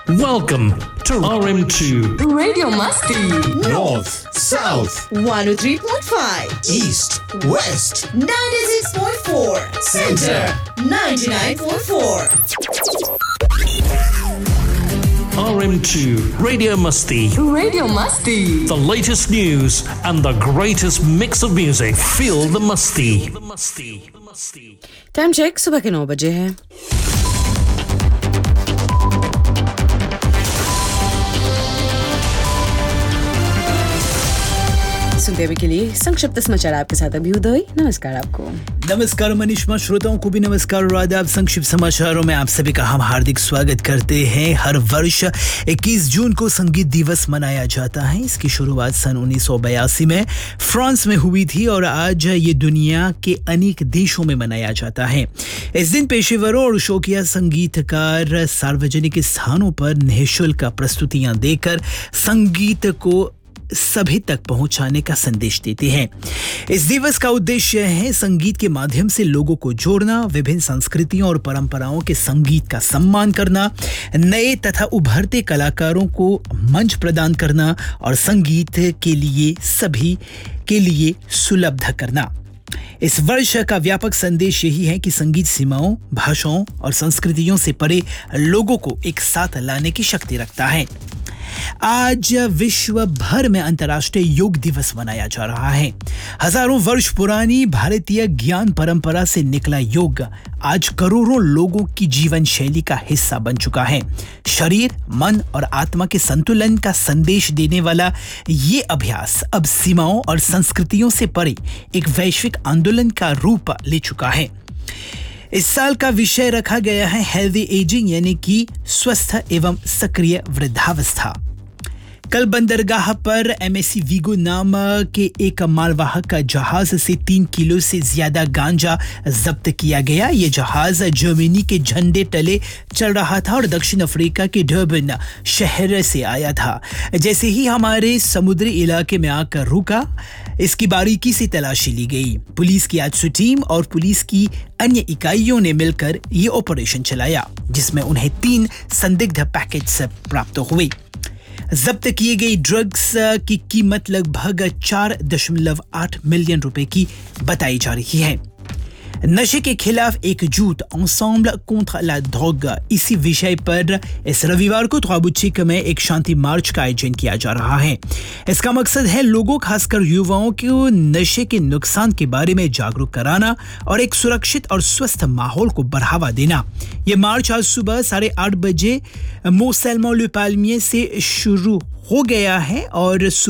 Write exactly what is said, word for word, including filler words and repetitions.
Welcome to R M two Radio Masti. North, South, one oh three point five, East, West, ninety-six point four, Center, ninety-nine point four. R M two Radio Musty. Radio Masti. The latest news and the greatest mix of music. Feel the musty. Time check सुबह के नौ बजे है। सुनते अभी के लिए संक्षिप्त समाचार आपके साथ अभी उदय। नमस्कार आपको। नमस्कार मनीषमा, श्रोताओं को भी नमस्कार और आदाब। संक्षिप्त समाचारों में आप सभी का हम हार्दिक स्वागत करते हैं। हर वर्ष इक्कीस जून को संगीत दिवस मनाया जाता है। इसकी शुरुआत सन उन्नीस सौ बयासी में फ्रांस में हुई थी और आज ये दुनिया के अनेक देशों में मनाया जाता है। इस दिन पेशेवरों और शौकिया संगीतकार सार्वजनिक स्थानों पर निःशुल्क प्रस्तुतियां देकर संगीत को सभी तक पहुंचाने का संदेश देते हैं। इस दिवस का उद्देश्य है संगीत के माध्यम से लोगों को जोड़ना, विभिन्न संस्कृतियों और परंपराओं के संगीत का सम्मान करना, नए तथा उभरते कलाकारों को मंच प्रदान करना और संगीत के लिए सभी के लिए सुलभ करना। इस वर्ष का व्यापक संदेश यही है कि संगीत सीमाओं, भाषाओं और संस्कृतियों से परे लोगों को एक साथ लाने की शक्ति रखता है। आज विश्व भर में अंतर्राष्ट्रीय योग दिवस मनाया जा रहा है। हजारों वर्ष पुरानी भारतीय ज्ञान परंपरा से निकला योग आज करोड़ों लोगों की जीवन शैली का हिस्सा बन चुका है। शरीर, मन और आत्मा के संतुलन का संदेश देने वाला ये अभ्यास अब सीमाओं और संस्कृतियों से परे एक वैश्विक आंदोलन का रूप ले चुका है। इस साल का विषय रखा गया है हेल्दी एजिंग, यानी कि स्वस्थ एवं सक्रिय वृद्धावस्था। कल बंदरगाह पर एमएससी वीगो नाम के एक मालवाहक जहाज से तीन किलो से ज्यादा गांजा जब्त किया गया। ये जहाज जर्मनी के झंडे तले चल रहा था और दक्षिण अफ्रीका के डर्बन शहर से आया था। जैसे ही हमारे समुद्री इलाके में आकर रुका, इसकी बारीकी से तलाशी ली गई। पुलिस की आजसू टीम और पुलिस की अन्य इकाइयों ने मिलकर ये ऑपरेशन चलाया, जिसमें उन्हें तीन संदिग्ध पैकेट्स प्राप्त हुए। जब्त किए गए ड्रग्स की कीमत लगभग चार दशमलव आठ मिलियन रुपए की बताई जा रही है। नशे के खिलाफ एकजुट ensemble contre la drogue, इसी विषय पर इस रविवार को त्वाबुचिक में एक शांति मार्च का आयोजन किया जा रहा है। इसका मकसद है लोगों, खासकर युवाओं को नशे के नुकसान के बारे में जागरूक कराना और एक सुरक्षित और स्वस्थ माहौल को बढ़ावा देना। ये मार्च आज सुबह साढ़े आठ बजे मोसेलमो ले पाल्मिer से शुरू हो गया है और